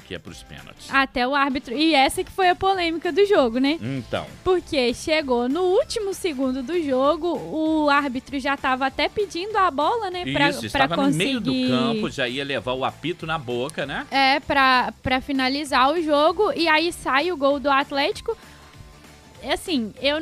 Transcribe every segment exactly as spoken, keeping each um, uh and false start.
que ia pros pênaltis. Até o árbitro. E essa que foi a polêmica do jogo, né? Então. Porque chegou no último segundo do jogo, o árbitro já estava até pedindo a bola, né? Pra, Isso, pra estava conseguir... no meio do campo, já ia levar o apito na boca, né? É, pra, pra finalizar o jogo. E aí sai o gol do Atlético. Assim, eu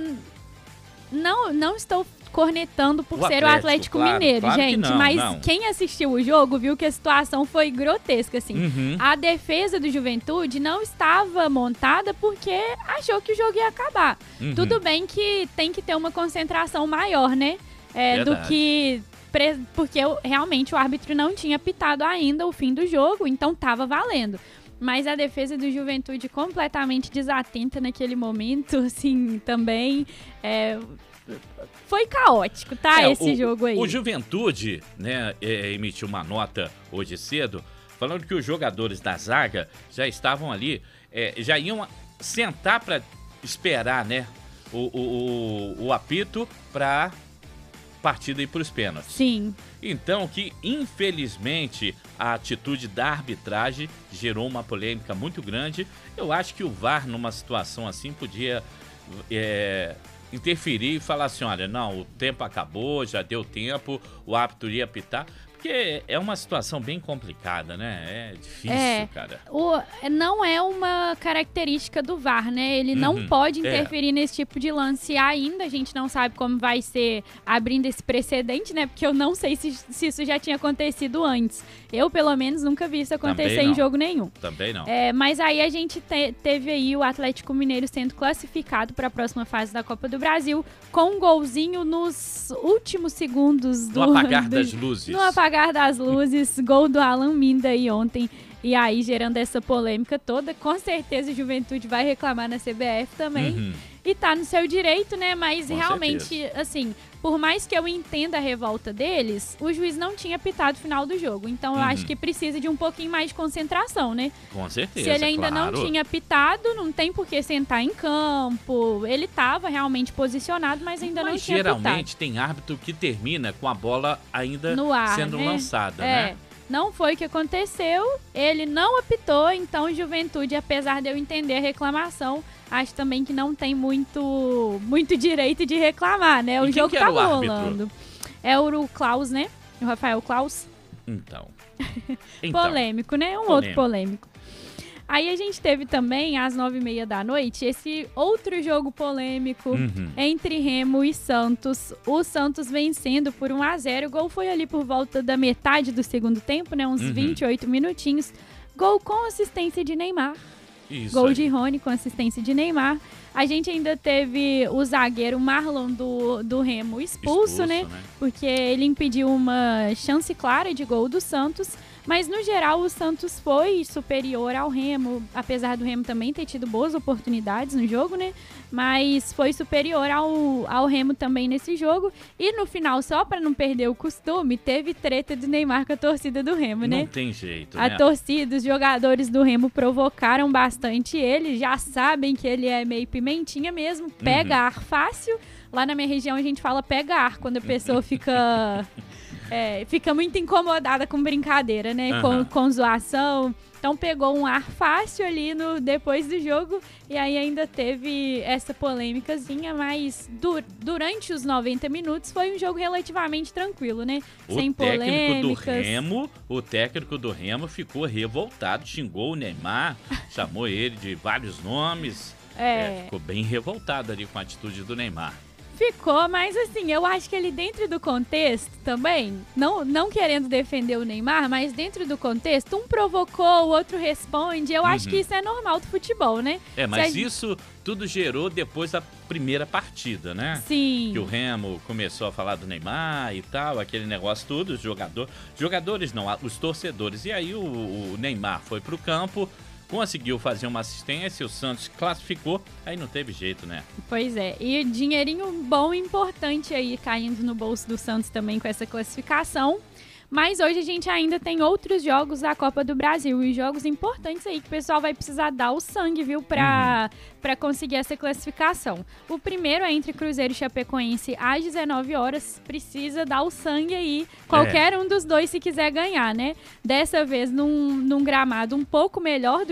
não, não estou cornetando por o ser Atlético, o Atlético claro, Mineiro, claro que gente. não, mas não. quem assistiu o jogo viu que a situação foi grotesca, assim. Uhum. A defesa do Juventude não estava montada porque achou que o jogo ia acabar. Uhum. Tudo bem que tem que ter uma concentração maior, né? É, do que... Porque realmente o árbitro não tinha pitado ainda o fim do jogo, então estava valendo. Mas a defesa do Juventude completamente desatenta naquele momento, assim, também... É, foi caótico, tá? É, esse o, jogo aí. O Juventude, né, é, emitiu uma nota hoje cedo, falando que os jogadores da zaga já estavam ali, é, já iam sentar para esperar, né, o, o, o, o apito para partida ir para os pênaltis. Sim. Então, que infelizmente a atitude da arbitragem gerou uma polêmica muito grande. Eu acho que o V A R, numa situação assim, podia... É, interferir e falar assim, olha, não, o tempo acabou, já deu tempo, o árbitro ia apitar, porque é uma situação bem complicada, né? É difícil, é, cara. O, não é uma característica do V A R, né? Ele Uhum, não pode interferir é. nesse tipo de lance ainda. A gente não sabe como vai ser abrindo esse precedente, né? Porque eu não sei se, se isso já tinha acontecido antes. Eu, pelo menos, nunca vi isso acontecer em jogo nenhum. Também não. É, mas aí a gente te, teve aí o Atlético Mineiro sendo classificado para a próxima fase da Copa do Brasil com um golzinho nos últimos segundos do... No apagar do, das luzes. No apagar das luzes, gol do Alan Minda aí ontem. E aí, gerando essa polêmica toda, com certeza a Juventude vai reclamar na C B F também. Uhum. E tá no seu direito, né? Mas Com realmente, certeza. assim, por mais que eu entenda a revolta deles, o juiz não tinha pitado o final do jogo. Então, eu Uhum. acho que precisa de um pouquinho mais de concentração, né? Com certeza, Se ele ainda claro. não tinha pitado, não tem por que sentar em campo. Ele tava realmente posicionado, mas ainda mas não tinha pitado. geralmente tem árbitro que termina com a bola ainda no ar, sendo né? lançada, é. né? Não foi o que aconteceu, ele não apitou, então Juventude, apesar de eu entender a reclamação, acho também que não tem muito, muito direito de reclamar, né? O E quem jogo que era tá o árbitro? rolando. É o Klaus, né? O Rafael Klaus. Então. então. Polêmico, né? Um Polêmico. outro polêmico. Aí a gente teve também, às nove e meia da noite, esse outro jogo polêmico Uhum. entre Remo e Santos. O Santos vencendo por um a zero. O gol foi ali por volta da metade do segundo tempo, né? Uns Uhum. vinte e oito minutinhos. Gol com assistência de Neymar. Isso Gol aí. de Rony com assistência de Neymar. A gente ainda teve o zagueiro Marlon do, do Remo expulso, Expulso, né? né? Porque ele impediu uma chance clara de gol do Santos. Mas, no geral, o Santos foi superior ao Remo, apesar do Remo também ter tido boas oportunidades no jogo, né? Mas foi superior ao, ao Remo também nesse jogo. E, no final, só para não perder o costume, teve treta do Neymar com a torcida do Remo, né? Não tem jeito, A né? torcida, os jogadores do Remo provocaram bastante ele, já sabem que ele é meio pimentinha mesmo, pega Uhum. ar fácil. Lá na minha região a gente fala pega ar, quando a pessoa fica... É, fica muito incomodada com brincadeira, né? Uhum. Com, com zoação. Então pegou um ar fácil ali no, depois do jogo. E aí ainda teve essa polêmicazinha. Mas du, durante os noventa minutos foi um jogo relativamente tranquilo, né? O Sem técnico polêmicas. do Remo, o técnico do Remo ficou revoltado, xingou o Neymar, chamou ele de vários nomes. É. É, ficou bem revoltado ali com a atitude do Neymar. Ficou, mas assim, eu acho que ele dentro do contexto também, não, não querendo defender o Neymar, mas dentro do contexto, um provocou, o outro responde. Eu Uhum. acho que isso é normal do futebol, né? É, mas Se a- isso tudo gerou depois da primeira partida, né? Sim. Que o Remo começou a falar do Neymar e tal, aquele negócio tudo, os jogadores, jogadores não, os torcedores. E aí o, o Neymar foi pro campo, conseguiu fazer uma assistência, o Santos classificou, aí não teve jeito, né? Pois é, e dinheirinho bom e importante aí caindo no bolso do Santos também com essa classificação. Mas hoje a gente ainda tem outros jogos da Copa do Brasil e jogos importantes aí que o pessoal vai precisar dar o sangue, viu, pra, uhum. pra conseguir essa classificação. O primeiro é entre Cruzeiro e Chapecoense às dezenove horas, precisa dar o sangue aí, qualquer é. um dos dois se quiser ganhar, né? Dessa vez num, num gramado um pouco melhor do